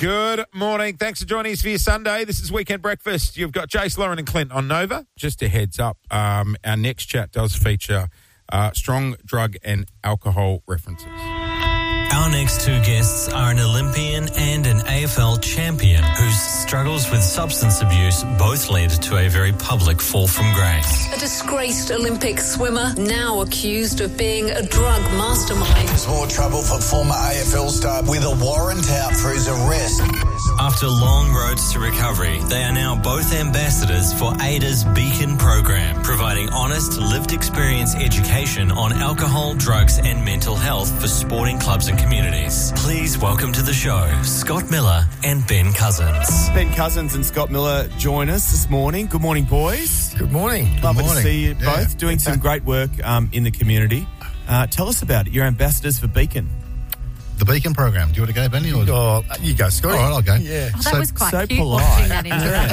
Good morning. Thanks for joining us for your Sunday. This is Weekend Breakfast. You've got Jace, Lauren and Clint on Nova. Just a heads up, our next chat does feature strong drug and alcohol references. Our next two guests are an Olympian and an AFL champion whose struggles with substance abuse both led to a very public fall from grace. A disgraced Olympic swimmer now accused of being a drug mastermind. There's more trouble for former AFL star with a warrant out for his arrest. After long roads to recovery, they are now both ambassadors for AIDA's Beacon program, providing honest, lived experience education on alcohol, drugs and mental health for sporting clubs and communities. Please welcome to the show, Scott Miller and Ben Cousins. Ben Cousins and Scott Miller join us this morning. Good morning, boys. Good morning. Lovely to see you both doing some great work in the community. Tell us about it. You're ambassadors for Beacon. The Beacon program. Do you want to go, Benny? Or... Oh, you go, Scott. All right, I'll go. Yeah. Oh, that was quite so cute. Polite. That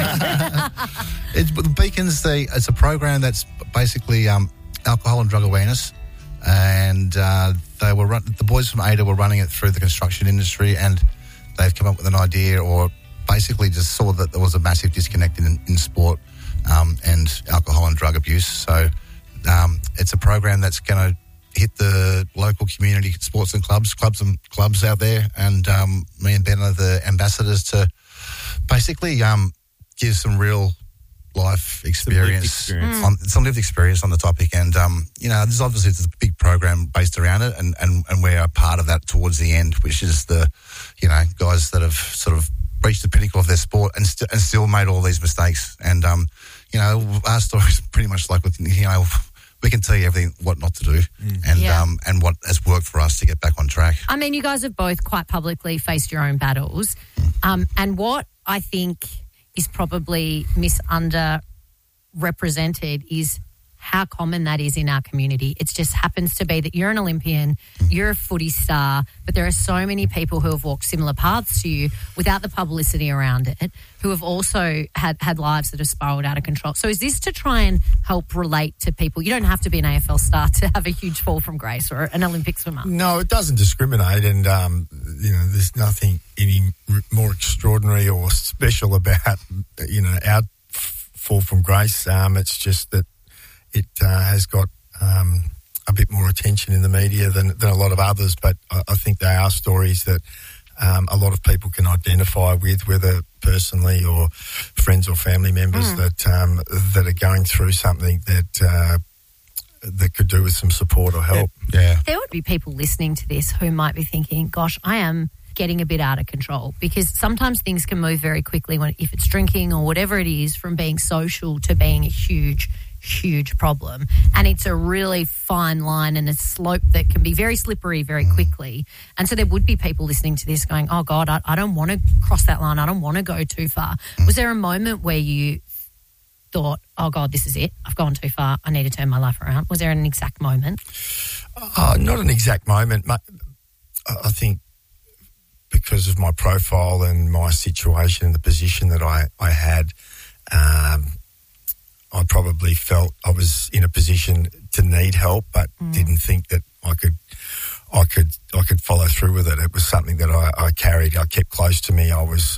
The Beacon's it's a program that's basically alcohol and drug awareness, and the boys from AIDA were running it through the construction industry, and they've come up with an idea, or basically just saw that there was a massive disconnect in sport and alcohol and drug abuse. So it's a program that's going to hit the local community sports and clubs out there, and me and Ben are the ambassadors to basically give some real life experience, some lived experience on the topic. And there's obviously it's a big program based around it, and we're a part of that towards the end, which is the guys that have sort of reached the pinnacle of their sport and still made all these mistakes. And our story is pretty much like with we can tell you everything what not to do, and what has worked for us to get back on track. I mean, you guys have both quite publicly faced your own battles, and what I think is probably misunderrepresented is how common that is in our community. It just happens to be that you're an Olympian, you're a footy star, but there are so many people who have walked similar paths to you without the publicity around it, who have also had lives that have spiraled out of control. So is this to try and help relate to people? You don't have to be an AFL star to have a huge fall from grace or an Olympic swimmer. No, it doesn't discriminate, and there's nothing any more extraordinary or special about our fall from grace. It's just that it has got a bit more attention in the media than a lot of others, but I think they are stories that a lot of people can identify with, whether personally or friends or family members that are going through something that could do with some support or help. Yeah. There would be people listening to this who might be thinking, gosh, I am getting a bit out of control, because sometimes things can move very quickly if it's drinking or whatever it is, from being social to being a huge problem. And it's a really fine line and a slope that can be very slippery very quickly. And so there would be people listening to this going, oh God, I don't want to cross that line. I don't want to go too far. Was there a moment where you thought, oh God, this is it. I've gone too far. I need to turn my life around? Was there an exact moment? Not an exact moment. I think because of my profile and my situation and the position that I had, I probably felt I was in a position to need help, but didn't think that I could follow through with it. It was something that I carried. I kept close to me. I was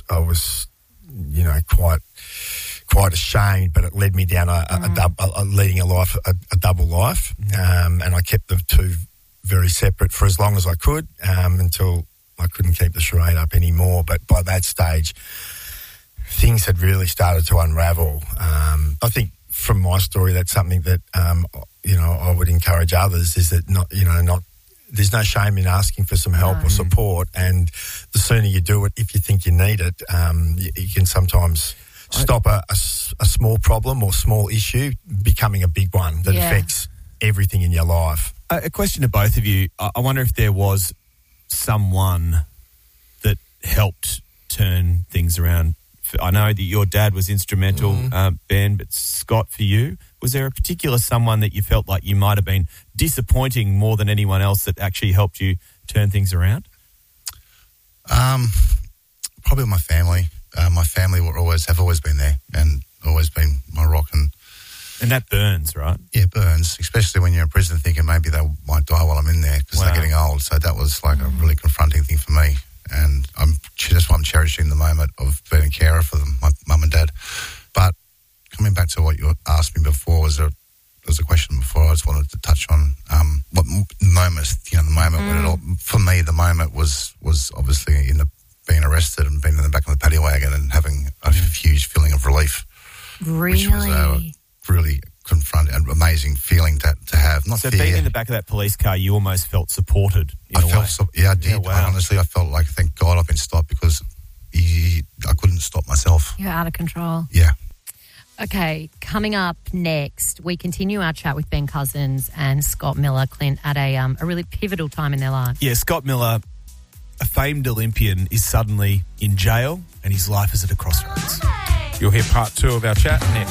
quite ashamed, but it led me down leading a double life, and I kept the two very separate for as long as I could, until I couldn't keep the charade up anymore. But by that stage, things had really started to unravel. I think from my story, that's something that I would encourage others, is that there's no shame in asking for some help or support, and the sooner you do it, if you think you need it, you can sometimes stop a small problem or small issue becoming a big one that affects everything in your life. A question to both of you. I wonder if there was someone that helped turn things around. I know that your dad was instrumental, Ben, but Scott, for you, was there a particular someone that you felt like you might have been disappointing more than anyone else that actually helped you turn things around? Probably my family. My family have always been there and always been my rock. And that burns, right? Yeah, it burns, especially when you're in prison thinking maybe they might die while I'm in there because they're getting old. So that was like a really confronting thing for me. And that's why I'm cherishing the moment of being a carer for them, my mum and dad. But coming back to what you asked me before, there was a question before I just wanted to touch on what moments, the moment when it all, for me, the moment was obviously being arrested and being in the back of the paddy wagon and having a huge feeling of relief. Really? Which was a really an amazing feeling to have. Not so fear. being in the back of that police car, you almost felt supported in a way. I did. Yeah, wow. Honestly, I felt like, thank God I've been stopped because I couldn't stop myself. You're out of control. Yeah. Okay, coming up next, we continue our chat with Ben Cousins and Scott Miller, Clint, at a really pivotal time in their lives. Yeah, Scott Miller, a famed Olympian, is suddenly in jail and his life is at a crossroads. You'll hear part 2 of our chat next.